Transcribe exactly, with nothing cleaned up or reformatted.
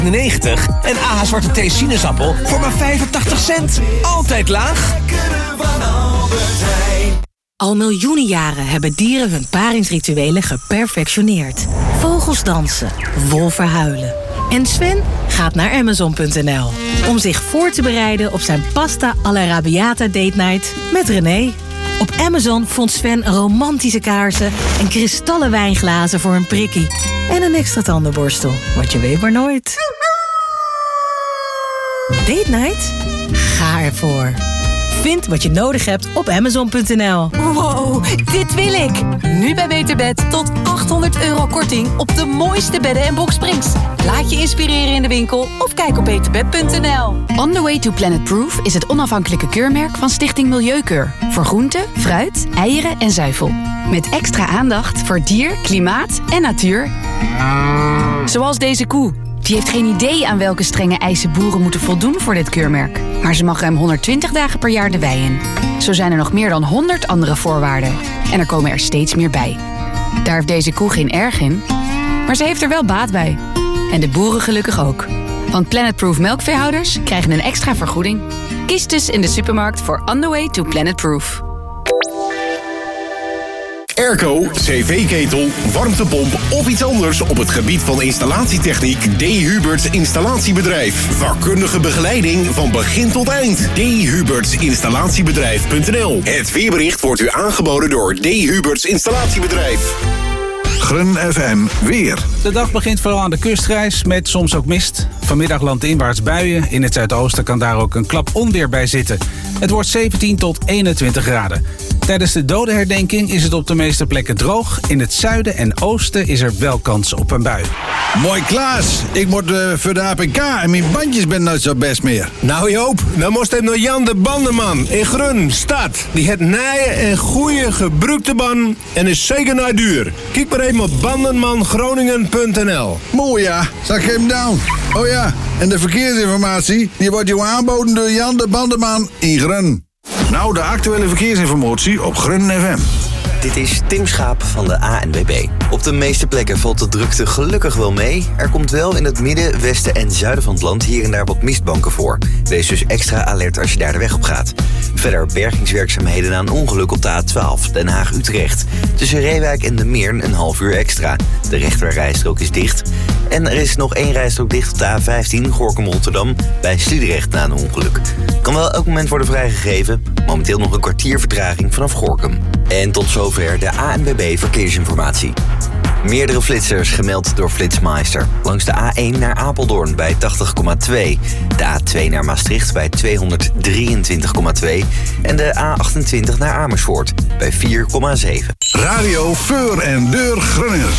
negentig en A H Zwarte Thee sinaasappel voor maar vijfentachtig cent. Altijd laag. Al miljoenen jaren hebben dieren hun paringsrituelen geperfectioneerd. Vogels dansen, wolven huilen. En Sven gaat naar Amazon punt n l om zich voor te bereiden op zijn pasta all'Arabiata date night met René. Op Amazon vond Sven romantische kaarsen en kristallen wijnglazen voor een prikkie. En een extra tandenborstel, want je weet maar nooit. Date night? Ga ervoor. Vind wat je nodig hebt op Amazon punt n l. Wow, dit wil ik! Nu bij Beterbed tot achthonderd euro korting op de mooiste bedden en boksprings. Laat je inspireren in de winkel of kijk op beterbed punt n l. On the Way to Planet Proof is het onafhankelijke keurmerk van Stichting Milieukeur. Voor groenten, fruit, eieren en zuivel. Met extra aandacht voor dier, klimaat en natuur. Zoals deze koe. Die heeft geen idee aan welke strenge eisen boeren moeten voldoen voor dit keurmerk. Maar ze mag ruim honderdtwintig dagen per jaar de wei in. Zo zijn er nog meer dan honderd andere voorwaarden. En er komen er steeds meer bij. Daar heeft deze koe geen erg in, maar ze heeft er wel baat bij. En de boeren gelukkig ook. Want Planetproof melkveehouders krijgen een extra vergoeding. Kies dus in de supermarkt voor On the Way to Planetproof. Airco, cv-ketel, warmtepomp of iets anders op het gebied van installatietechniek. D. Huberts Installatiebedrijf. Vakkundige begeleiding van begin tot eind. D. Huberts Installatiebedrijf punt n l. Het weerbericht wordt u aangeboden door D. Huberts Installatiebedrijf. Grun F M weer. De dag begint vooral aan de kustgrijs met soms ook mist. Vanmiddag landinwaarts buien. In het zuidoosten kan daar ook een klap onweer bij zitten. Het wordt zeventien tot eenentwintig graden. Tijdens de dodenherdenking is het op de meeste plekken droog. In het zuiden en oosten is er wel kans op een bui. Mooi Klaas, ik moet uh, voor de A P K en mijn bandjes ben nooit zo best meer. Nou Joop, dan moest hij naar Jan de Bandenman in Grun, stad. Die het nije en goede gebruikte banden en is zeker naar duur. Kijk maar even op bandenman groningen punt n l. Mooi ja, zag je hem down. Oh ja, en de verkeersinformatie die wordt jou aanboden door Jan de Bandenman in Grun. Nou, de actuele verkeersinformatie op Grun F M. Dit is Tim Schaap van de A N W B. Op de meeste plekken valt de drukte gelukkig wel mee. Er komt wel in het midden, westen en zuiden van het land hier en daar wat mistbanken voor. Wees dus extra alert als je daar de weg op gaat. Verder bergingswerkzaamheden na een ongeluk op de A twaalf, Den Haag-Utrecht. Tussen Reewijk en De Meern een half uur extra. De rechterrijstrook is dicht. En er is nog één rijstrook dicht op de A vijftien, Gorinchem-Rotterdam, bij Sliedrecht na een ongeluk. Kan wel elk moment worden vrijgegeven. Momenteel nog een kwartier vertraging vanaf Gorinchem. En tot zover de A N W B Verkeersinformatie. Meerdere flitsers gemeld door Flitsmeister. Langs de A één naar Apeldoorn bij tachtig komma twee. De A twee naar Maastricht bij tweehonderddrieëntwintig komma twee. En de A achtentwintig naar Amersfoort bij vier komma zeven. Radio Voor en Deur Grunners.